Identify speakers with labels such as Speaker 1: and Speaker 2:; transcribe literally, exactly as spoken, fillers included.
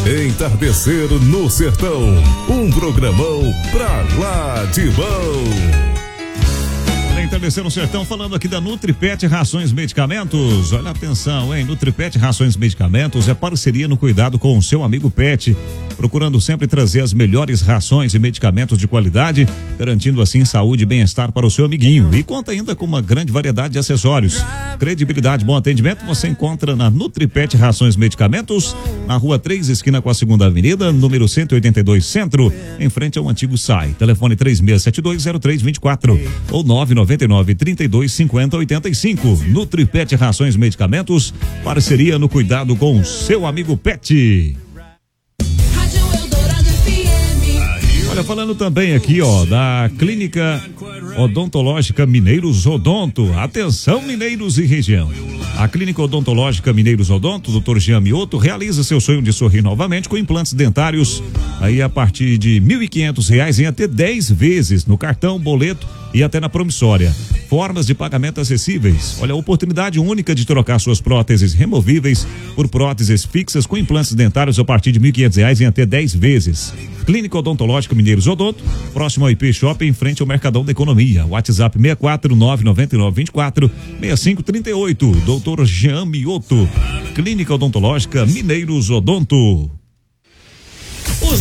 Speaker 1: Entardecer no Sertão, um programão pra lá de bom.
Speaker 2: Entardecer no Sertão, falando aqui da NutriPet Rações Medicamentos. Olha, atenção, hein? NutriPet Rações Medicamentos é parceria no cuidado com o seu amigo pet, procurando sempre trazer as melhores rações e medicamentos de qualidade, garantindo assim saúde e bem-estar para o seu amiguinho. E conta ainda com uma grande variedade de acessórios. Credibilidade, bom atendimento você encontra na NutriPet Rações Medicamentos, na Rua três, esquina com a Segunda Avenida, número cento e oitenta e dois, Centro, em frente ao antigo S A I. Telefone três seis sete dois zero três dois quatro ou nove nove nove, trinta e dois, cinquenta, oitenta e cinco. NutriPet Rações Medicamentos, parceria no cuidado com o seu amigo pet. Olha, falando também aqui, ó, da Clínica Odontológica Mineiros Odonto. Atenção, mineiros e região. A Clínica Odontológica Mineiros Odonto, doutor Jean Mioto, realiza seu sonho de sorrir novamente com implantes dentários aí a partir de mil e quinhentos reais em até dez vezes no cartão, boleto e até na promissória. Formas de pagamento acessíveis. Olha, a oportunidade única de trocar suas próteses removíveis por próteses fixas com implantes dentários a partir de mil e quinhentos reais em até dez vezes. Clínica Odontológica Mineiros Odonto, próximo ao I P Shopping, em frente ao Mercadão da Economia. WhatsApp seis quatro nove nove nove dois quatro seis cinco três oito. doutor Jean Mioto. Clínica Odontológica Mineiros Odonto.